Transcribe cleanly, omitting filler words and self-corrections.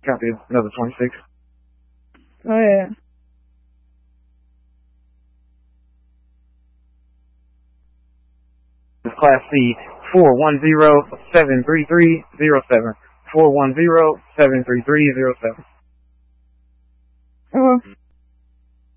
Copy. Another 26. Go ahead. Class C 410-733-07. 410-733-07.